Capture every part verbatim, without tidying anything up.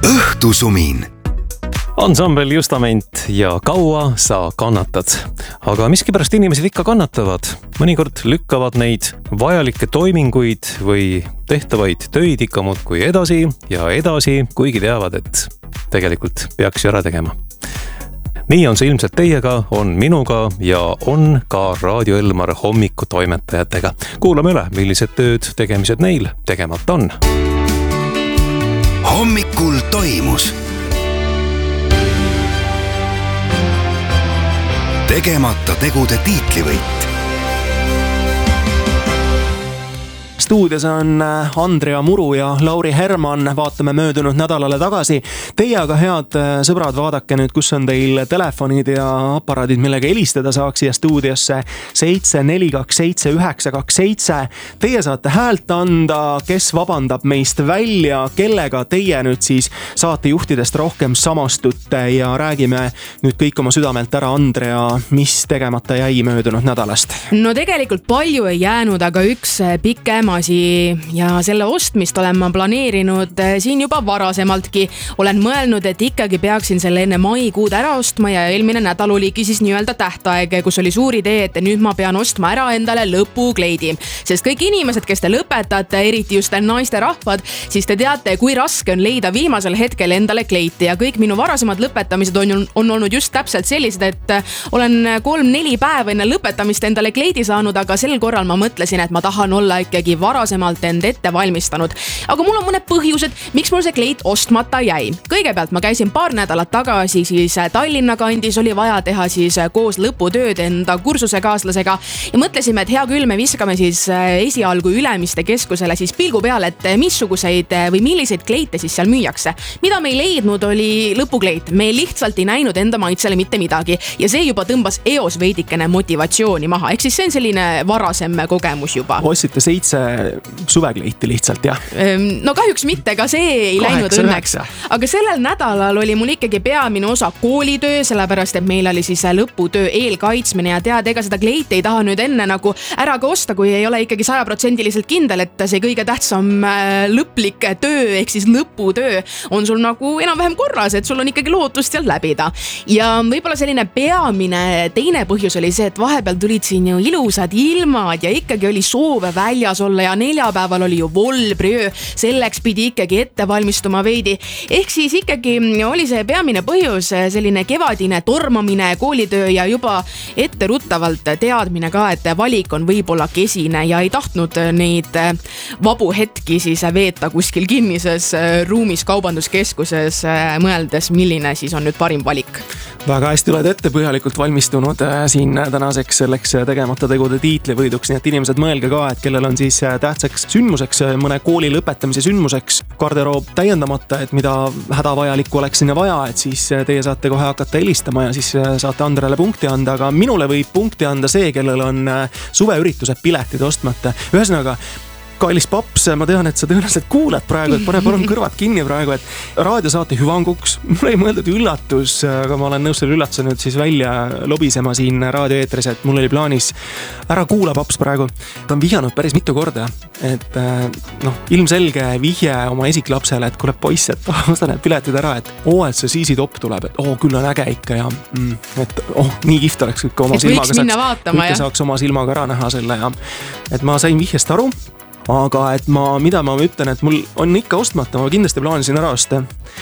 õhtusumin. Ansambel Justament ja kaua sa kannatad. Aga miskipärast inimesed ikka kannatavad. Mõnikord lükkavad neid vajalikke toiminguid või tehtavaid töid ikka muudkui edasi ja edasi, kuigi teavad, et tegelikult peaks ju ära tegema. Nii on see ilmselt teiega, on minuga ja on ka Raadio Elmar hommikutoimetajatega. Kuulame üle, millised tööd tegemised neil tegemata on. Hommikul toimus. Tegemata tegude tiitlivõit. Stuudios on Andrea Muru ja Lauri Herman. Vaatame möödunud nädalale tagasi. Teie aga, head sõbrad, vaadake nüüd, kus on teil telefonid ja aparaadid, millega helistada saaks siia stuudiosse seitse neli kaks seitse üheksa kaks seitse. Teie saate häält anda, kes vabandab meist välja, kellega teie nüüd siis saatejuhtidest rohkem samastute ja räägime nüüd kõik oma südamelt ära. Andrea, mis tegemata jäi möödunud nädalast? No tegelikult palju ei jäänud, aga üks pikem ja selle ostmist olen ma planeerinud siin juba varasemaltki. Olen mõelnud, et ikkagi peaksin selle enne maikuud ära ostma ja eelmine nädal oligi siis nii-öelda tähtaeg, kus oli suur idee, et nüüd ma pean ostma ära endale lõpukleidi. Sest kõik inimesed, kes te lõpetate, eriti just naiste rahvad, siis te teate, kui raske on leida viimasel hetkel endale kleiti ja kõik minu varasemad lõpetamised on, on olnud just täpselt sellised, et olen kolm-neli päeva enne lõpetamist endale kleidi saanud, aga sel korral ma mõtlesin, et ma tahan olla ikkagi varasemalt end ette valmistanud. Aga mul on mõned põhjused, miks mul see kleit ostmata jäi. Kõigepealt ma käisin paar nädalat tagasi siis Tallinna kandis, oli vaja teha siis koos lõputööd enda kursusekaaslasega ja mõtlesime, et hea küll, me viskame siis esialgu Ülemiste keskusele siis pilgu peale, et missuguseid või milliseid kleite siis seal müüakse. Mida me ei leidnud, oli lõpukleit. Me lihtsalt ei näinud enda maitsele mitte midagi ja see juba tõmbas eos veidikene motivatsiooni maha. Ehk siis see on selline varasem kogemus juba. Ostsite seitse suvekleiti lihtsalt, jah? No kahjuks mitte, ka see ei Kaheksa, läinud õnneks. Üheksa. Aga sellel nädalal oli mul ikkagi peamine osa koolitöö, sellepärast, et meil oli siis lõputöö eelkaitsmine ja tead, ega seda kleiti ei taha nüüd enne nagu ära ka osta, kui ei ole ikkagi sajaprotsendiliselt kindel, et see kõige tähtsam lõplik töö, ehk siis lõputöö on sul nagu enam-vähem korras, et sul on ikkagi lootust seal läbida. Ja võib-olla selline peamine teine põhjus oli see, et vahepeal tulid siin ju ilusad ilmad ja ikkagi oli soove väljas olla ja neljapäeval oli ju volbriöö, selleks pidi ikkagi ette valmistuma veidi. Ehk siis ikkagi oli see peamine põhjus selline kevadine tormamine, koolitöö ja juba etteruttavalt teadmine ka, et valik on võib-olla kesine ja ei tahtnud neid vabu hetki siis veeta kuskil kinnises ruumis kaubanduskeskuses mõeldes, milline siis on nüüd parim valik. Väga hästi oled ette põhjalikult valmistunud siin tänaseks selleks tegemata tegude tiitlivõiduks, nii et inimesed mõelge ka, et kellel on siis tähtsaks sündmuseks, mõne kooli lõpetamise sündmuseks garderoob täiendamata, et mida hädavajalikku oleks sinna vaja, et siis teie saate kohe hakata helistama ja siis saate Andrele punkti anda, aga minule võib punkti anda see, kellel on suveüritused piletid ostmata. Ühesõnaga, kallis paps, ma tean, et sa tõenäoliselt kuuled praegu, et pane palun kõrvad kinni praegu, et raadiosaate hüvanguks. Mul ei mõeldud üllatus, aga ma olen nõus selle üllatuse nüüd siis välja lobisema siin raadioeetris, et mul oli plaanis ära kuula paps praegu. Ta on vihjanud päris mitu korda, et noh, ilmselge vihje oma esiklapsele, et kuule poiss, et osta need piletid ära, et oo, et see Siisi top tuleb, et oo, küll on äge ikka ja mm, et oh, nii kihvt oleks kõik oma et silmaga saaks, vaatama, saaks oma silmaga ära näha selle ja et ma sain vihjest aru. Aga et ma, mida ma ütlen, et mul on ikka ostmata, ma kindlasti plaanisin ära osta.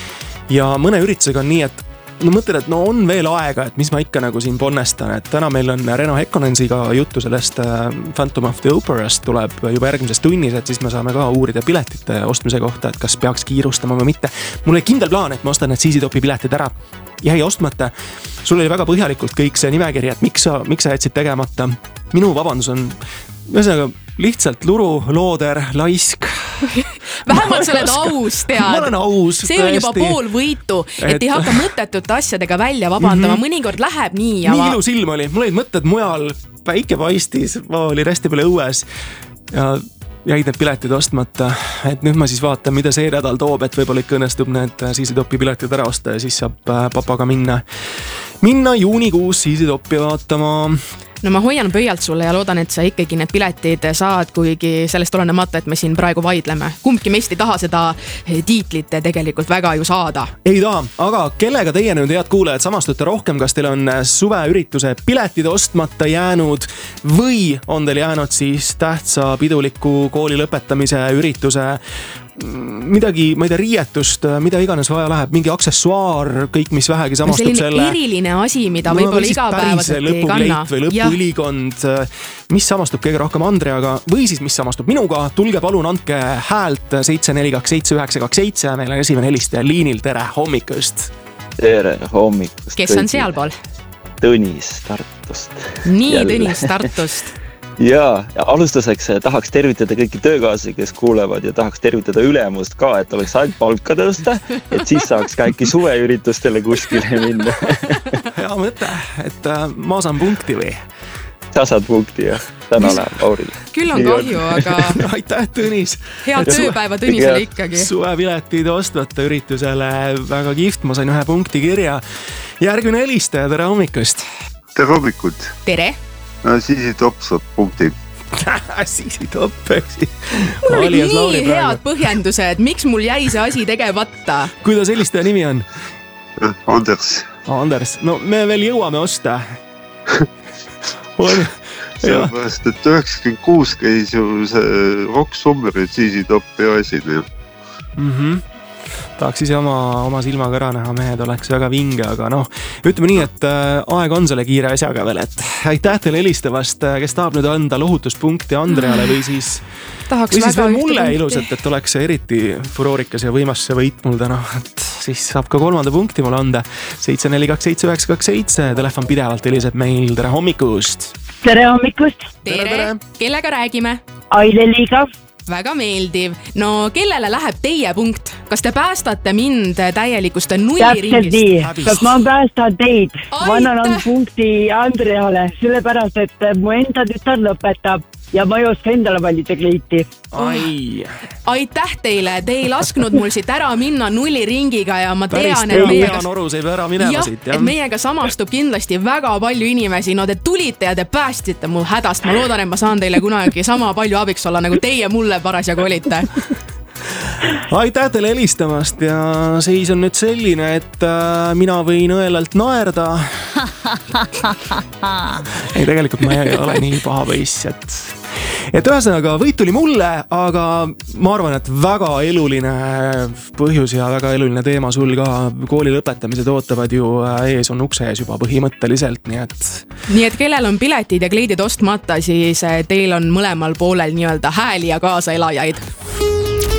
Ja mõne üritusega on nii, et no mõtlen, et no on veel aega, et mis ma ikka nagu siin ponnestan, et täna meil on Reno Hekkonensiga juttu sellest Phantom of the Operast tuleb juba järgmises tunnis, et siis me saame ka uurida piletite ostmise kohta, et kas peaks kiirustama või mitte. Mul oli kindel plaan, et ma ostan need Siisi topi piletid ära. Jäi ostmata. Sul oli väga põhjalikult kõik see nimekiri, et miks sa, miks sa jätsid tegemata. Minu vabandus on ühesõnaga lihtsalt luru, looder, laisk. Vähemalt sa oled aus, tead. Ma olen aus. See on juba pool võitu, et, et ei hakka mõttetute asjadega välja vabandama. Mm-hmm. Mõnikord läheb nii. Ja nii va... ilus ilm oli. Mul olid mõtted mujal, päike paistis, ma oli resti peale õues ja jäid need piletid ostmata. Et nüüd ma siis vaatan, mida see nädal toob, et võib-olla ikka õnnestub need Siisi topi piletid ära osta ja siis saab papaga minna. Minna juunikuus Siisi toppi vaatama. no ma hoian pöialt sulle ja loodan, et sa ikkagi need piletid saad, kuigi sellest olenemata, et me siin praegu vaidleme. Kumbki meist ei taha seda tiitlit tegelikult väga ju saada. Ei taha, aga kellega teie nüüd head kuulajad samastute rohkem, kas teil on suveürituse piletid ostmata jäänud või on teil jäänud siis tähtsa piduliku kooli lõpetamise ürituse midagi, ma ei tea, riietust, mida iganes vaja läheb, mingi aksessuaar, kõik, mis vähegi samastub no, selle. Eriline asi, mida no, võib-olla igapäevaselt ei kanna. Või lõpuülikond, mis samastub kõige rohkem Andreaga või siis mis samastub minuga. Tulge palun, andke häält seitse neli kaks seitse üheksa kaks seitse, meil on esimene helistaja liinil, tere hommikust. Tere hommikust. Kes on sealpool? Tõnis Tartust. Nii, jälle. Tõnis Tartust. Ja, ja alustuseks tahaks tervitada kõiki töökaasi, kes kuulevad ja tahaks tervitada ülemust ka, et oleks ainult palka tõusta, et siis saaks ka äkki suveüritustele kuskile minna. Hea mõte, et ma saan punkti või? Sa saad punkti ja täna läheb Laurile. Küll on kahju, aga... Aitäh, Tõnis! Head tööpäeva Tõnisele ikkagi. Suvepiletid ostvata üritusele väga kihvt, ma sain ühe punkti kirja. Järgmine helistaja, tere hommikust! Tere hommikut! Tere! No, Siisi Topp saab punkti. Siisi Topp, eks. Mul oli nii head põhjendused, miks mul jäi see asi tegevata. Kuidas helistaja nimi on? Anders. Anders, no me veel jõuame osta. Sellepärast, et üheksakümmend kuus käis ju see Rock Summerid Siisi Topp ja esineja. Mhm. Tahaks ise oma, oma silmaga ära näha, mehed oleks väga vinge, aga noh, ütleme nii, et äh, aeg on selle kiire asjaga veel, et aitäh teile helistavast, kes tahab nüüd anda lohutuspunkti Andreale või siis, tahaks või siis veel mulle punkti. Ilusat, et oleks eriti furoorikas ja võimas see võit mul täna, et siis saab ka kolmanda punkti mulle anda. seitse neli kaks seitse üheksa kaks seitse, telefon pidevalt heliseb meil, tere hommikust! Tere hommikust! Tere, tere. Kellega räägime? Aileliga. Väga meeldiv. No kellele läheb teie punkt? Kas te päästate mind täielikust nulliringist? Täpselt nii, kas ma päästan teid. Ma annan punkti Andreale, sellepärast, et mu enda tütar lõpetab ja ma ei oska endale valida kleiti. Ai. Aitäh teile, te ei lasknud mul siit ära minna nulliringiga ja ma Päris tean, et meiega... noru seib ära minema jah, siit. Et meiega samastub kindlasti väga palju inimesi. No te tulite ja te päästite mul hädast. Ma loodan, et ma saan teile kunagi sama palju abiks olla, nagu teie mulle parasjagu olite. Aitäh teile helistamast ja seis on nüüd selline, et äh, mina võin õelalt naerda. ei, tegelikult ma ei ole nii paha võiss, et, et ühesõnaga võit tuli mulle, aga ma arvan, et väga eluline põhjus ja väga eluline teema sul ka. Kooli lõpetamised ootavad ju ees, on ukse ees juba põhimõtteliselt, nii et... Nii et kellel on piletid ja kleidid ostmata, siis teil on mõlemal poolel nii-öelda hääli ja kaasaelajaid.